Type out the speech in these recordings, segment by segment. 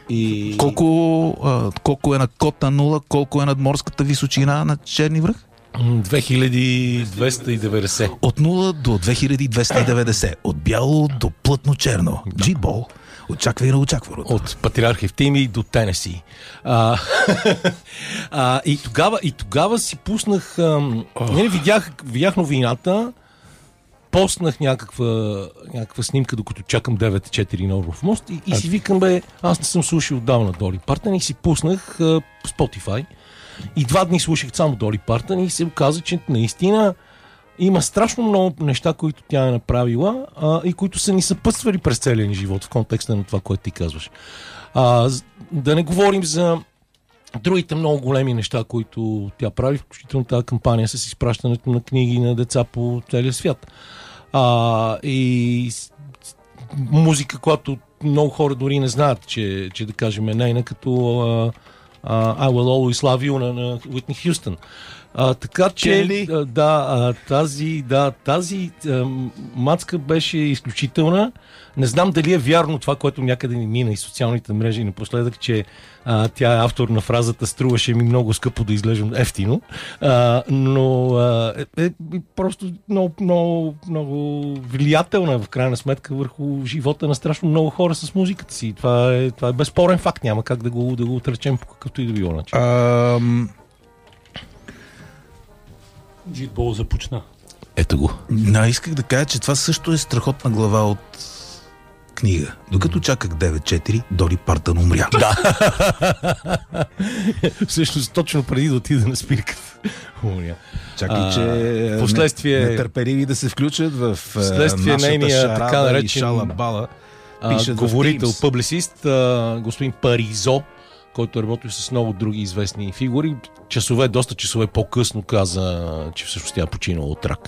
И... Колко е на кота нула, колко е над морската височина на Черни връх? 2290. От 0 до 2290. От бяло до плътно черно. Джитбол. Очаква и не очаква. От Патриарх Евтимий до Тенеси. И тогава си пуснах... видях новината, постнах някаква снимка, докато чакам 9-4 на Орлов мост и си викам, аз не съм слушал отдавна Доли Партън и си пуснах Spotify. И 2 дни слушах само Доли Партън и се оказа, че наистина има страшно много неща, които тя е направила и които са ни съпътствали през целия ни живот в контекста на това, което ти казваш. Да не говорим за другите много големи неща, които тя прави, включително тази кампания с изпращането на книги на деца по целия свят. И музика, която много хора дори не знаят, че да кажем нейна, като I Will Always Love You на Уитни Хюстън. Така че тази мацка беше изключителна. Не знам дали е вярно това, което някъде ни мина и социалните мрежи напоследък, че тя е автор на фразата "струваше ми много скъпо да изглеждам ефтино", но е просто много влиятелна в крайна сметка върху живота на страшно много хора с музиката си. Това е безспорен факт, няма как да го отречем по какъвто и да било начин. Джитбол започна. Ето го. Исках да кажа, че това също е страхотна глава от книга. Докато чаках 9-4, Доли Партън умря. Да. Всъщност, точно преди да отида на спирката. Умря. Чакай, че последствие нетърпеливи да се включат в нашата шарада и шалабала. Говорител, публицист, господин Паризо, който работи с много други известни фигури. Доста часове по-късно каза, че всъщност тя е починала от рак.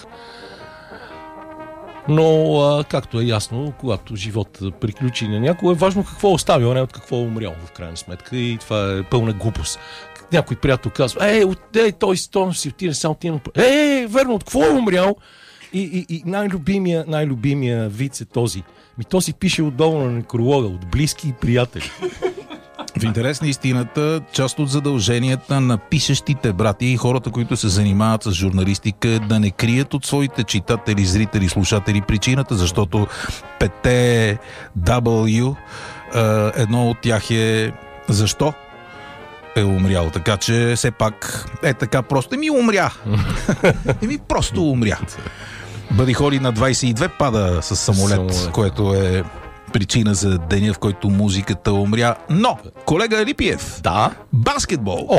Но, както е ясно, когато живот приключи на някой, е важно какво е оставил, а не от какво е умрял в крайна сметка. И това е пълна глупост. Някой приятел казва, той си отиде само тина. Верно, от какво е умрял? И най-любимия виц е този. Този пише отдолу на некролога, от близки и приятели. В интерес на истината, част от задълженията на пишещите брати и хората, които се занимават с журналистика, е да не крият от своите читатели, зрители, слушатели причината, защото 5 W, едно от тях е защо е умрял. Така че все пак така просто. Умря. Просто умря. Бъди Холи на 22 пада с самолет, което е причина за деня, в който музиката умря. Но, колега Алипиев, баскетбол.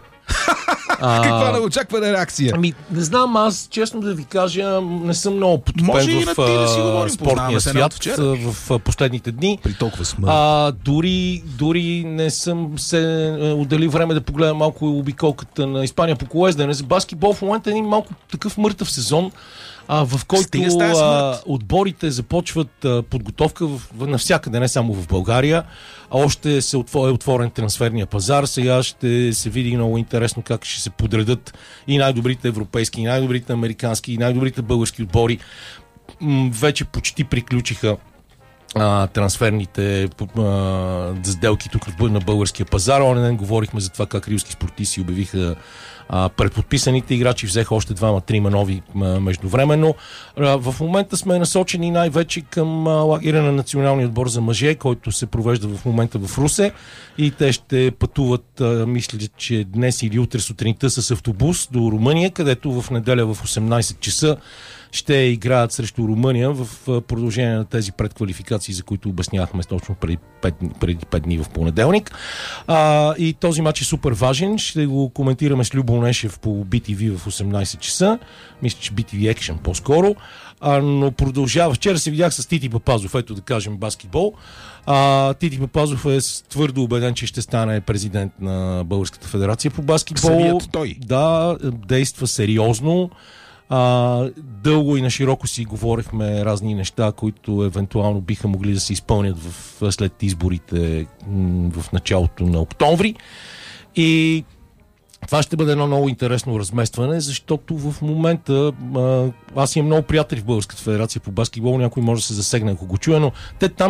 Каква неочаквана реакция? Не знам, аз честно да ви кажа, не съм много потопен в спортния свят в последните дни. При толкова смърт. Дори не съм се отделил време да погледам малко обиколката на Испания по колоездене. За баскетбол в момента е един малко такъв мъртъв сезон, в който отборите започват подготовка навсякъде, не само в България. Още е отворен трансферния пазар. Сега ще се види много интересно как ще се подредат и най-добрите европейски, и най-добрите американски, и най-добрите български отбори. Вече почти приключиха трансферните сделки тук на българския пазар. Онен ден говорихме за това как рилски спортисти обявиха предподписаните играчи, взеха още 2-3 нови междувременно. В момента сме насочени най-вече към лагера на националния отбор за мъже, който се провежда в момента в Русе, и те ще пътуват, мисля, че днес или утре сутринта с автобус до Румъния, където в неделя в 18 часа ще играят срещу Румъния в продължение на тези предквалификации, за които обяснявахме точно преди 5 дни в понеделник. И този матч е супер важен. Ще го коментираме с Любо Нешев по BTV в 18 часа. Мисля, че BTV Action по-скоро. Но продължава. Вчера се видях с Тити Папазов, ето да кажем баскетбол. Тити Папазов е твърдо убеден, че ще стане президент на Българската федерация по баскетбол. Самият той. Да, действа сериозно. Дълго и на широко си говорихме разни неща, които евентуално биха могли да се изпълнят след изборите в началото на октомври. И това ще бъде едно много интересно разместване, защото в момента аз имам много приятели в Българската федерация по баскетбол, някой може да се засегне, ако го чуя, но те там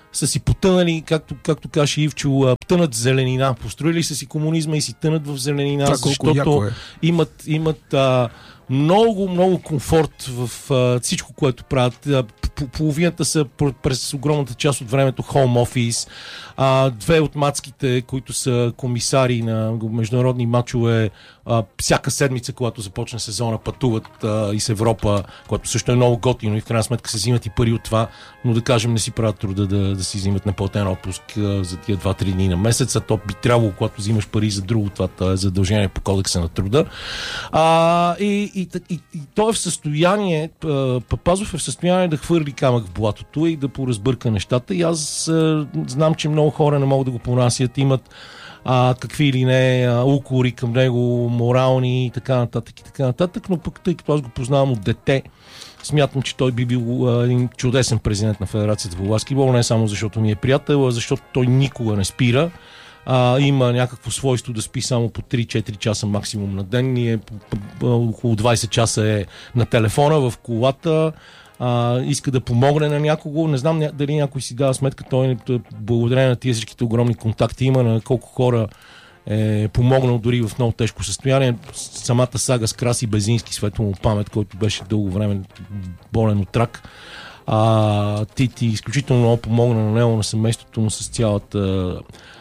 са си потънали, както каже Ивчо, тънат в зеленина. Построили са си комунизма и си тънат в зеленина, защото имат много комфорт в всичко, което правят. Половината са през огромната част от времето home office. Две от мацките, които са комисари на международни мачове, всяка седмица, когато започне сезона, пътуват из Европа, което също е много готино и в крайна сметка се взимат и пари от това, но да кажем не си правят труда да си взимат неплатен отпуск за тия 2-3 дни на месец, а то би трябвало, когато взимаш пари за друго, това е задължение по кодекса на труда. И той е в състояние, Папазов е в състояние да хвърли камък в блатото и да поразбърка нещата, и аз знам, че много хора не могат да го понасят, имат какви или не укори към него, морални и така нататък, но пък тъй като аз го познавам от дете, смятам, че той би бил един чудесен президент на Федерацията по баскетбол, не само защото ми е приятел, а защото той никога не спира. Има някакво свойство да спи само по 3-4 часа максимум на ден. Ние около 20 часа е на телефона, в колата, иска да помогне на някого. Не знам дали някой си дава сметка, той благодарение на тия всичките огромни контакти има, на колко хора е помогнал дори в много тежко състояние. Самата сага с Краси Безински, светло му памет, който беше дълго време болен от рак. Тити изключително много помогна на него, на семейството му с цялата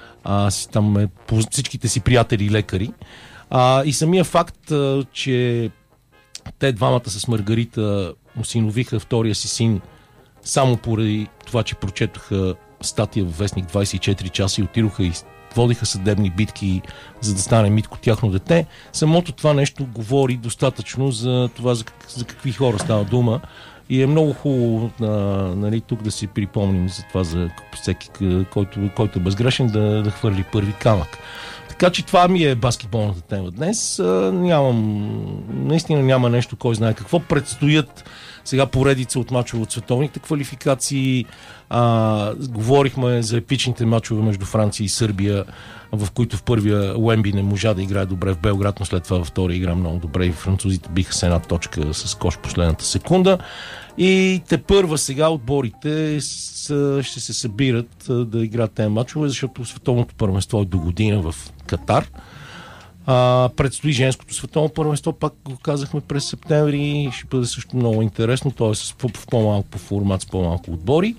там всичките си приятели и лекари. И самия факт, че те двамата с Маргарита осиновиха втория си син само поради това, че прочетоха статия в вестник 24 часа и отидоха и водиха съдебни битки, за да стане Митко тяхно дете. Самото това нещо говори достатъчно за това, за какви хора става дума. И е много хубаво тук да си припомним за това, за всеки, който е безгрешен, да хвърли първи камък. Така че това ми е баскетболната тема днес. Наистина няма нещо, кой знае какво. Предстоят сега поредица от мачове от световните квалификации. Говорихме за епичните мачове между Франция и Сърбия, в които в първия Уемби не можа да играе добре в Белград, но след това във втория игра много добре и французите биха с една точка с кош последната секунда. И тепърва сега отборите ще се събират да играят тези мачове, защото световното първенство е до година в Катар. Предстои женското световно първенство, пак го казахме през септември, ще бъде също много интересно, т.е. в по-малко формат, с по-малко отбори.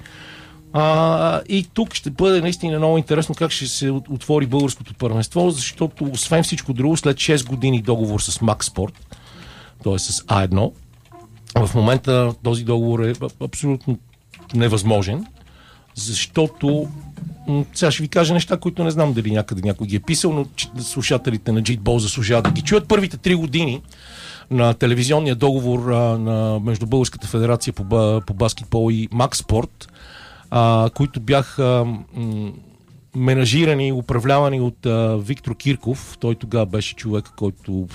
И тук ще бъде наистина много интересно как ще се отвори българското първенство, защото освен всичко друго, след 6 години договор с Макспорт, т.е. с А1, в момента този договор е абсолютно невъзможен, защото сега ще ви кажа неща, които не знам дали някой ги е писал, но слушателите на Джитбол заслужават да ги чуят. Първите 3 години на телевизионния договор между Българската федерация по баскетбол и Макспорт, които бяха менажирани и управлявани от Виктор Кирков. Той тогава беше човек, който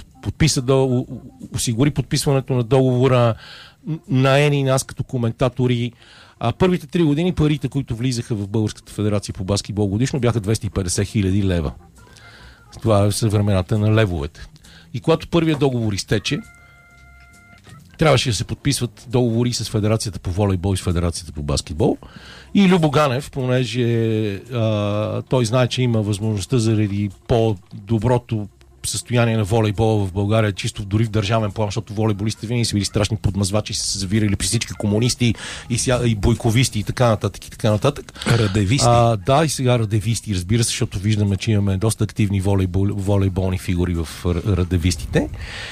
осигури подписването на договора на Ени и нас като коментатори. Първите 3 години парите, които влизаха в Българската федерация по баскетбол годишно, бяха 250 хиляди лева. Това е съвремената на левовете. И когато първият договор изтече, трябваше да се подписват договори с Федерацията по волейбол и с Федерацията по баскетбол. И Любо Ганев, понеже той знае, че има възможността заради по-доброто състояние на волейбола в България, чисто дори в държавен план, защото волейболистите винаги са били страшни подмазвачи, са се завирали при всички комунисти и бойковисти и така нататък. Радевисти. Да, и сега радевисти, разбира се, защото виждаме, че имаме доста активни волейболни фигури в радевистите.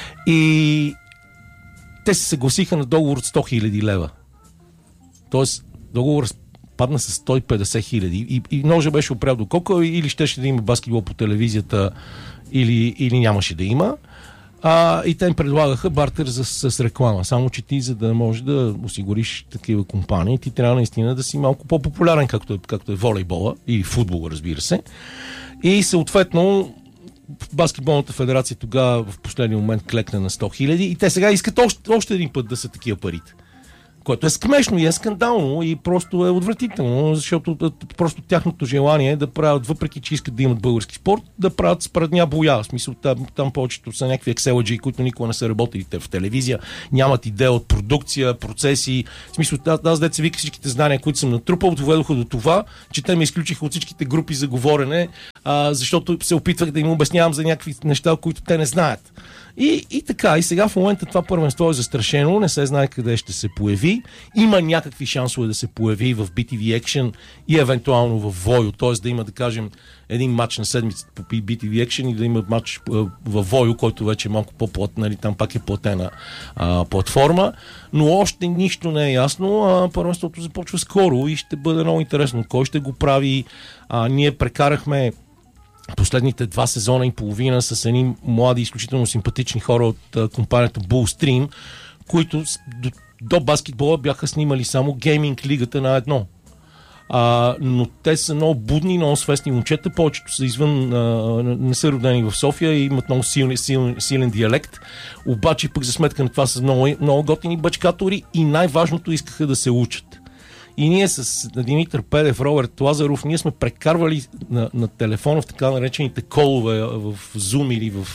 И те се съгласиха на договор от 100 хиляди лева. Тоест, договор падна с 150 хиляди и ножа беше опрял до кока, или щеше да има баскетбол по телевизията, или нямаше да има. И те им предлагаха бартер с реклама. Само че ти, за да можеш да осигуриш такива компании, ти трябва наистина да си малко по-популярен, както е волейбола или футбола, разбира се. И съответно баскетболната федерация тогава в последния момент клекна на 100 хиляди и те сега искат още един път да са такива парите. Което е смешно и е скандално и просто е отвратително, защото просто тяхното желание е да правят, въпреки че искат да имат български спорт, да правят спредня боя. В смисъл, там повечето са някакви екселаджи, които никога не са работили в телевизия, нямат идея от продукция, процеси. В смисъл, аз деца вика, всичките знания, които съм натрупал, доведоха до това, че те ме изключиха от всичките групи за говорене, защото се опитвах да им обяснявам за някакви неща, които те не знаят. И така, и сега в момента това първенство е застрашено, не се знае къде ще се появи. Има някакви шансове да се появи в BTV Action и евентуално в Войо, т.е. да има, да кажем, един матч на седмицата по BTV Action и да има матч в Войо, който вече е малко по-платен, нали, там пак е платена платформа, но още нищо не е ясно. Първенството започва скоро и ще бъде много интересно. Кой ще го прави? Ние прекарахме последните 2 сезона и половина с едни млади, изключително симпатични хора от компанията Bullstream, които до баскетбола бяха снимали само гейминг лигата на едно. Но те са много будни, много свестни момчета, повечето са извън, не са родени в София и имат много силен диалект, обаче пък за сметка на това са много готини бачкатори и най-важното искаха да се учат. И ние с Димитър Педев, Роберт Лазаров, ние сме прекарвали на телефона в така наречените колове в Zoom или в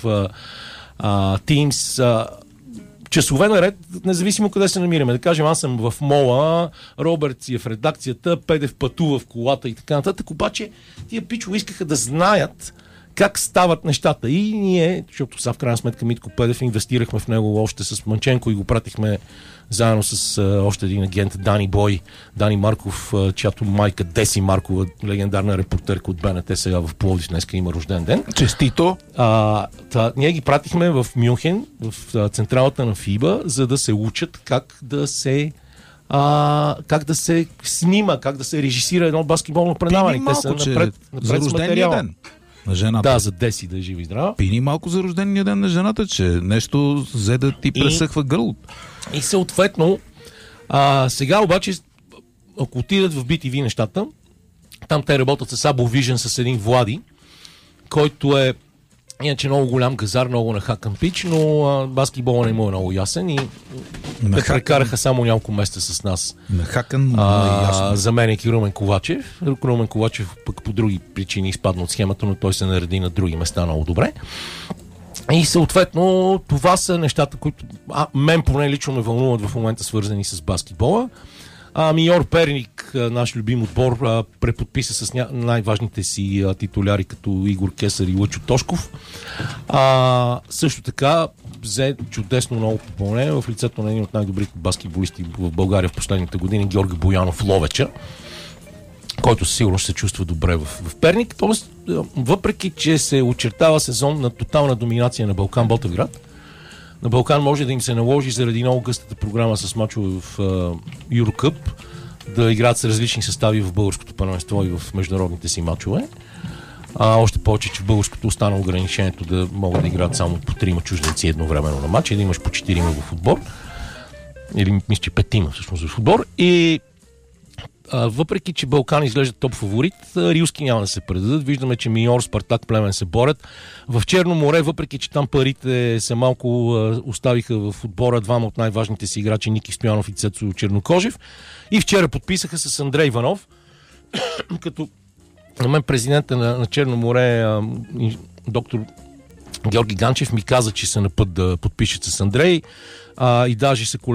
Teams часове наред, независимо къде се намираме. Да кажем, аз съм в мола, Роберт си е в редакцията, Педев пътува в колата и така нататък, обаче тия пичове искаха да знаят как стават нещата. И ние, защото сега в крайна сметка Митко Педев инвестирахме в него още с Манченко и го пратихме заедно с още един агент Дани Марков, чиято майка Деси Маркова, легендарна репортерка от БНТ, сега в Пловдив, днеска има рожден ден. Честито! Ние ги пратихме в Мюнхен, в централата на ФИБА, за да се учат как да се снима, как да се режисира едно баскетболно предаване. Те са напред за рождения ден на жената. Да, за Деси да е жива и здрава. Пини малко за рождения ден на жената, че нещо взе да ти пресъхва гърлото. И съответно, сега обаче, ако отидат в BTV нещата, там те работят с Abo Vision, с един Влади, който е иначе много голям газар, много нахакан пич, но баскетбола не му е много ясен и те прекараха само няколко месеца с нас. Нахакан, ясно. Заменяйки Румен Ковачев. Румен Ковачев пък по други причини изпадна от схемата, но той се нареди на други места много добре. И съответно, това са нещата, които мен поне лично ме вълнуват в момента, свързани с баскетбола. Миньор Перник, наш любим отбор, преподписа с най-важните си титуляри, като Игор Кесар и Лъчо Тошков. Също така взе чудесно ново попълнение в лицето на един от най-добрите баскетболисти в България в последните години, Георги Боянов Ловеча, който със сигурност се чувства добре в Перник. Тоест, въпреки че се очертава сезон на тотална доминация на Балкан Ботевград, на Балкан може да им се наложи заради много гъстата програма с мачове в Юрокъп да играят с различни състави в българското първенство и в международните си мачове. Още повече, че в българското остана ограничението да могат да играят само по 3 чужденци едновременно на матч и да имаш по 4 в отбор. Или мисля, че 5 всъщност в отбор. И въпреки че Балкан изглежда топ фаворит, рилски няма да се предадат. Виждаме, че Миньор, Спартак, Плевен се борят. В Черно море, въпреки че там парите се малко оставиха в отбора двама от най-важните си играчи, Ники Стоянов и Цецо Чернокожев. И вчера подписаха с Андрей Иванов, като на мен президента на Черно море, доктор Георги Ганчев, ми каза, че са на път да подпишат с Андрей. И даже се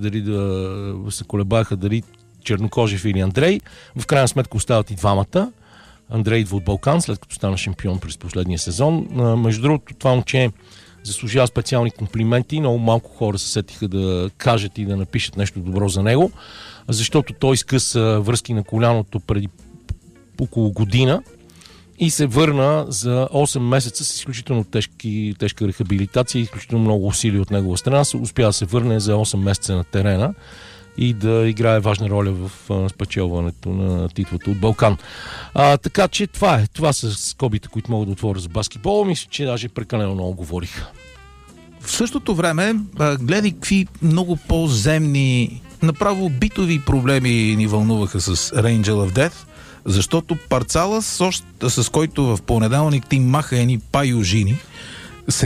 колебаеха дали Чернокожев или Андрей. В крайна сметка остават и двамата. Андрей идва от Балкан, след като стана шампион през последния сезон. Между другото, това момче заслужава специални комплименти. Много малко хора се сетиха да кажат и да напишат нещо добро за него, защото той изкъса връзки на коляното преди около година и се върна за 8 месеца с изключително тежка рехабилитация и изключително много усилия от негова страна. Успя да се върне за 8 месеца на терена и да играе важна роля в спечелването на титлата от Балкан. Така че това са скобите, които могат да отворя за баскетбол. Мисля, че даже прекалено много говорих. В същото време, гледай какви много по-земни, направо битови проблеми ни вълнуваха с Angel of Death, защото Парцала, с който в понеделник ти маха едни пайожини, сега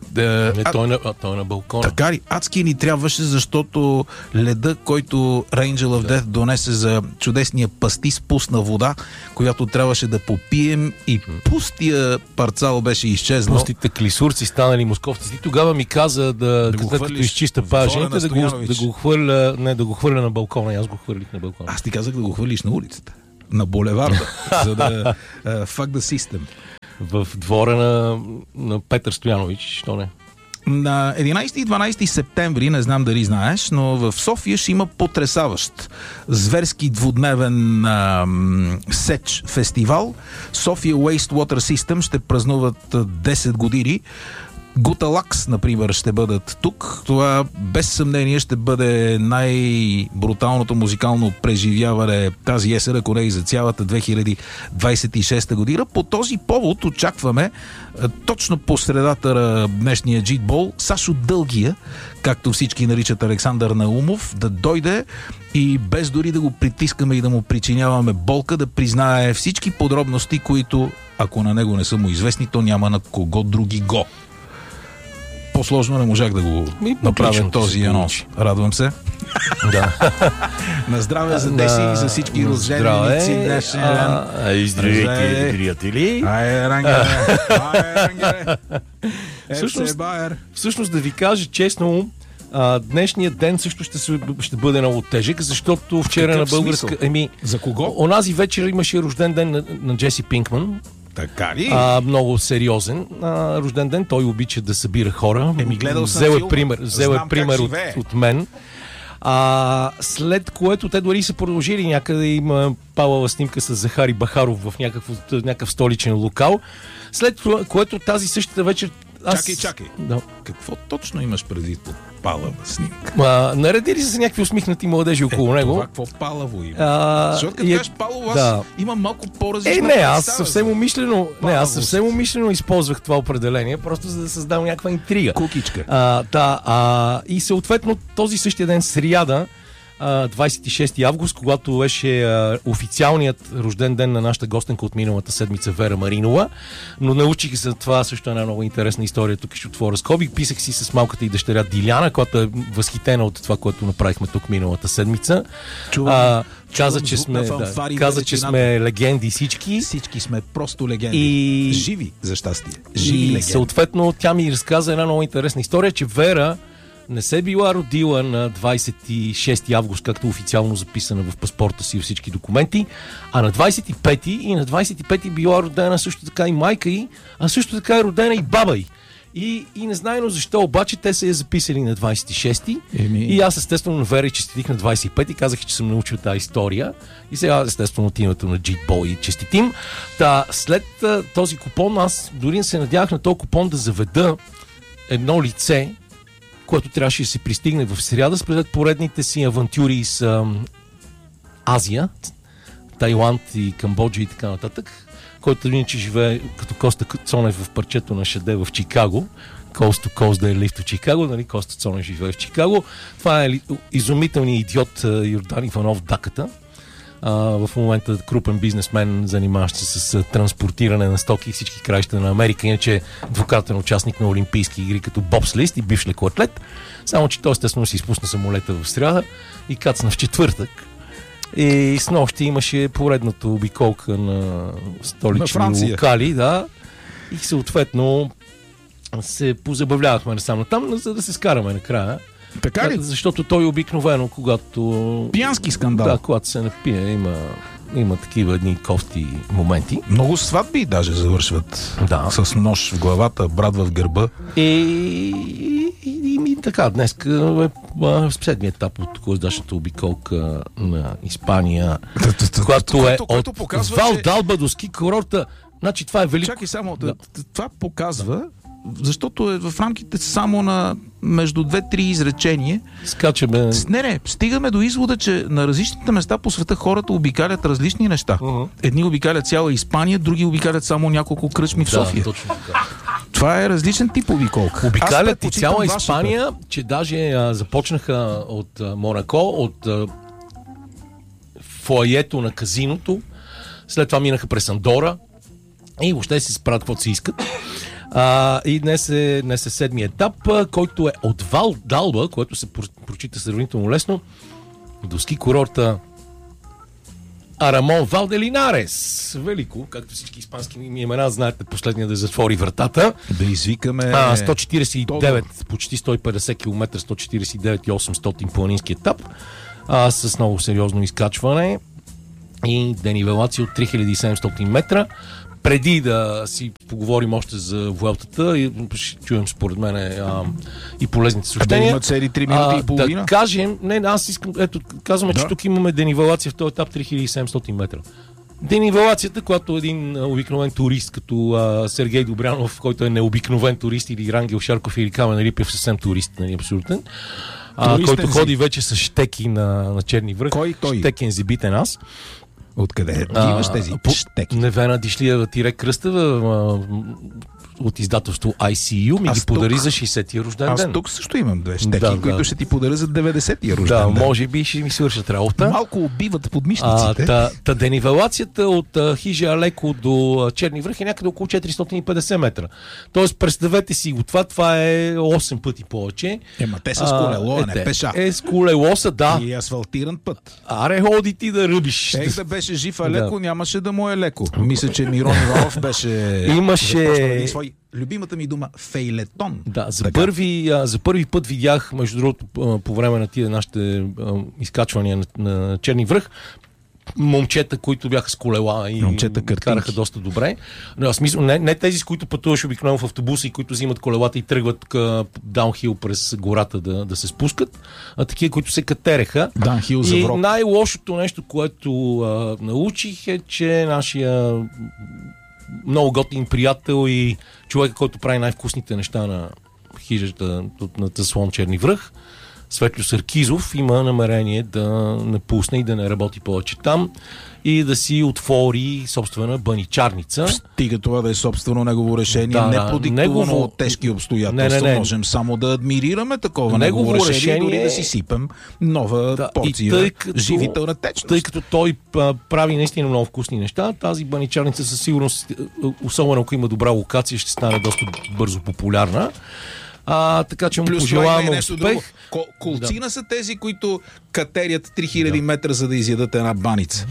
Той е на балкона. Така ли? Адски ни трябваше, защото леда, който Angel of Death донесе за чудесния пастис, пусна вода, която трябваше да попием и пустия парцал беше изчезнал. Пустите клисурци станали московци. Ти тогава ми каза като изчиста пажените, да го хвърля на балкона. Аз го хвърлих на балкона. Аз ти казах да го хвърлиш на улицата. На булеварда, за да fuck the system. В двора на Петър Стоянович, що не? На 11 и 12 септември, не знам дали знаеш, но в София ще има потресаващ зверски двудневен сеч фестивал. София Wastewater System ще празнуват 10 години. Гуталакс, например, ще бъдат тук. Това без съмнение ще бъде най-бруталното музикално преживяване тази есен, ако не и за цялата 2026 година. По този повод очакваме точно по средата на днешния джитбол Сашо Дългия, както всички наричат Александър Наумов, да дойде и без дори да го притискаме и да му причиняваме болка, да признае всички подробности, които, ако на него не са му известни, то няма на кого други го. По-сложно не можах да го направя този анонс. Радвам се. Да. На здраве за Деси и за всички рожденици днешен ден. Здравейте, приятели. Всъщност да ви кажа честно, днешният ден също ще бъде много тежък, защото вчера на българска... За кого? Онази вечер имаше рожден ден на Джеси Пинкман. Така ли? Много сериозен рожден ден. Той обича да събира хора. Гледал съм взел филма. е пример от мен. След което те дори са продължили. Някъде има палава снимка с Захари Бахаров в някакъв столичен локал. След което тази същата вечер... Чакай. Да. Какво точно имаш предвид под палава снимка? Наредили са някакви усмихнати младежи около него. Това какво палаво има? Защото като кажеш палаво, аз имам малко по-различна аз съвсем умишлено използвах това определение, просто за да създам някаква интрига. Кукичка. И съответно този същия ден, сряда, 26 август, когато беше официалният рожден ден на нашата гостенка от миналата седмица Вера Маринова, но научих за това също една много интересна история, тук ще отворя скоби. Писах си с малката и дъщеря Диляна, която е възхитена от това, което направихме тук миналата седмица. Каза, че сме легенди всички. Всички сме просто легенди. Живи, за щастие. Живи легенди. Съответно, тя ми разказа една много интересна история, че Вера не се била родила на 26 август, както официално записана в паспорта си и всички документи, а на 25 и на 25 била родена също така и майка й, а също така е родена и баба й. И незнайно защо, обаче те са я записали на 26-ти и аз естествено на Вера честитих на 25 и казах, че съм научил тази история и сега естествено от името на Джитбол и честитим. След този купон аз дори се надявах на този купон да заведа едно лице, което трябваше да се пристигне в сряда след поредните си авантюри с Азия, Тайланд и Камбоджа и така нататък, който иначе живее като Коста Цонев в парчето на Шаде в Чикаго. Coast to Coast да е лифт в Чикаго, нали? Коста Цонев живее в Чикаго. Това е изумителният идиот Йордан Иванов Даката. В момента крупен бизнесмен, занимаващ се с транспортиране на стоки и всички краища на Америка, иначе двукратен участник на олимпийски игри като бобслист и бивш лекоатлет. Само че той естествено си изпусна самолета в сряда и кацна в четвъртък. И с нощи имаше поредната обиколка на столични локали, и съответно се позабавлявахме насам натам, за да се скараме накрая. Така ли? Защото той обикновено, когато... Пиянски скандал. Когато се напие, има такива едни кофти моменти. Много сватби даже завършват. С нож в главата, брат в гърба. И така, днес в следния етап от коздашната обиколка на Испания, която е от Вал Далба до ски курорта. Значи това е велико. Чакай само, това показва, защото е в рамките само на между 2-3 изречения. Скачаме. Не, стигаме до извода, че на различните места по света хората обикалят различни неща. Едни обикалят цяла Испания, други обикалят само няколко кръчми в София. Точно така. Това е различен тип обиколка. Обикалят и цяла Испания, че даже започнаха от Монако, от фоайето на казиното, след това минаха през Андора и въобще си справят каквото си искат. И днес е седмия етап, който е от Вал Далба, което се прочита сравнително лесно, до ски курорта Арамон Валделинарес. Велико, както всички испански имена, знаете, последния да затвори вратата. Да извикаме... 149, почти 150 км, 149,800 планински етап, с много сериозно изкачване и денивелация от 3700 метра. Преди да си поговорим още за Vuelta-та, ще чуем според мен и полезните съобщения. Да има цели 3 минути и половина? Да кажем, аз искам, казваме, че тук имаме денивелация в този етап 3700 метра. Денивелацията, когато един обикновен турист, като Сергей Добрянов, който е необикновен турист, или Рангел Шарков, или Камен Рипев, съвсем турист, абсолютен, който ходи вече с щеки на Черни връх. Кой той? Щекен зибитен аз. Откъде имаш тези щеки? Невена Дишлиева Кръстева от издателство ICU ми ги подари за 60-тия рожден ден. Аз тук също имам 2 щеки, които ще ти подаря за 90-тия рожден ден. Да, може би ще ми свършат работа. Малко убиват подмишниците. Денивелацията от Хижа Алеко до Черни връх е някъде около 450 метра. Тоест, представете си го това е 8 пъти повече. Те са с колело, а не пеша. С колело са, да. И асфалтиран път. Аре, ходи ти да ръбиш. Да беше жив Алеко, нямаше да му е леко. Мисля, че Мирон Иванов беше... Имаше... Любимата ми дума фейлетон. Да, за първи път видях, между другото, по време на тия нашите изкачвания на Черни връх, момчета, които бяха с колела и караха доста добре. Но, смисъл, не тези, с които пътуваш обикновено в автобуса и които взимат колелата и тръгват даунхил през гората да се спускат, а такива, които се катереха. Даунхил за врок. И най-лошото нещо, което научих, е, че нашия много готин приятел и човек, който прави най-вкусните неща на хижата на Слон Черни връх, Светлю Саркизов, има намерение да напусне и да не работи повече там и да си отвори собствена баничарница. Стига това да е собствено негово решение, не продиктувано от тежки обстоятелства. Не. Можем само да адмирираме такова негово решение, дори да си сипем нова порция живителна течност. Тъй като той прави наистина много вкусни неща, тази баничарница със сигурност, особено ако има добра локация, ще стане доста бързо популярна. Така че му пожелаваме успех. Колцина са тези, които катерят 3000 метра, за да изядат една баница.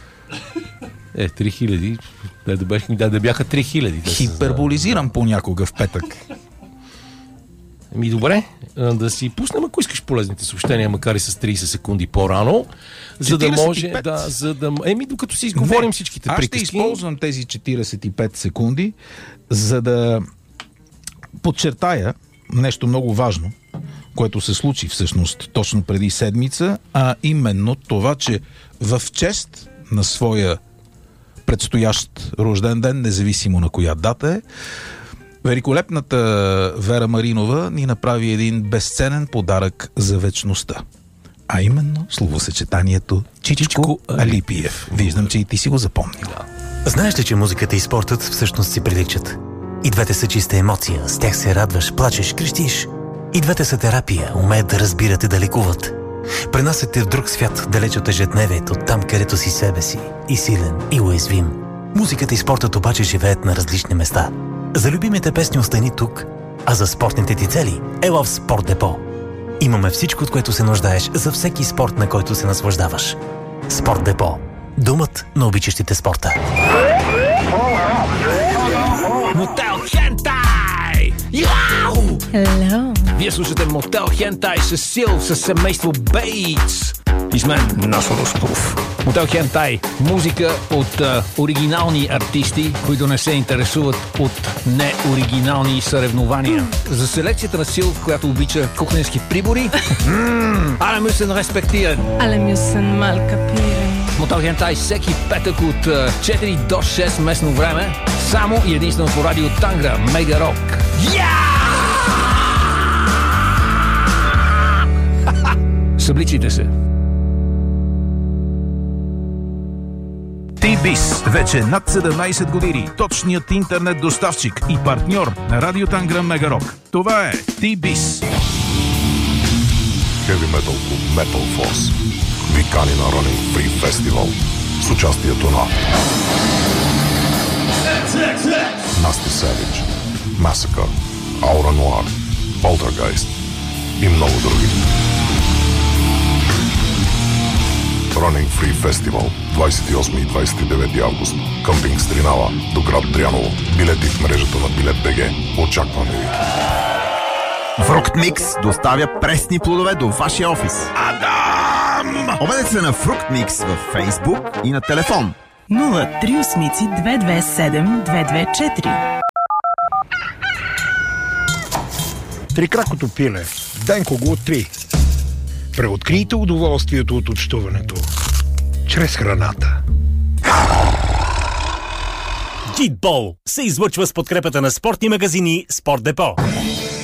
3000. Да бяха 3000. Хиперболизирам понякога в петък. Добре, да си пуснем, ако искаш, полезните съобщения, макар и с 30 секунди по-рано, за да може докато си изговорим всичките приказки. Аз ще използвам тези 45 секунди, за да подчертая нещо много важно, което се случи всъщност точно преди седмица, а именно това, че в чест на своя предстоящ рожден ден, независимо на коя дата е, великолепната Вера Маринова ни направи един безценен подарък за вечността. А именно словосъчетанието Чичко Алипиев. Виждам, че и ти си го запомнил. Знаеш ли, че музиката и спортът всъщност си приличат? И двете са чиста емоция, с тях се радваш, плачеш, крещиш. И двете са терапия, умеят да разбират и да лекуват. Пренасят те в друг свят, далеч от ежедневието, там където си себе си, и силен, и уязвим. Музиката и спортът обаче живеят на различни места. За любимите песни остани тук, а за спортните ти цели ела в Спорт Депо. Имаме всичко, от което се нуждаеш за всеки спорт, на който се наслаждаваш. Спорт Депо. Думът на обичащите спорта. Мотел Хентай! Яу! Hello! Вие слушате Мотел Хентай с Сил, с семейство Бейтс. И с мен Насо Русков. Мотел Хентай. Музика от оригинални артисти, които не се интересуват от неоригинални съревнования. За селекцията на Сил, която обича кухненски прибори. Але мюсен респектиран. Ale müssen mal kapieren. Мотел Хентай всеки петък от 4 до 6 местно време. Само и единствено по радио Тангра, Мега Рок. Събличите се. T-Biz. Вече над 17 години. Точният интернет доставчик и партньор на радио Тангра Мега Рок. Това е T-Biz. Heavy Metal Club Metal Force викани на Running Free Festival с участието на Nasty Savage, Massacre, Aura Noir, Poltergeist и много други. Running Free Festival 28 и 29 август. Къмпинг Стринава до град Дряново. Билети в мрежата на Билет.бг. Очакваме ви. Фруктмикс доставя пресни плодове до вашия офис. Адам! Обадете се на Фруктмикс във Фейсбук и на телефон 038227 224. Трикракото пиле. Денко го откри. Преоткрийте удоволствието от общуването чрез храната. Джитбол се излъчва с подкрепата на спортни магазини Спорт Депо.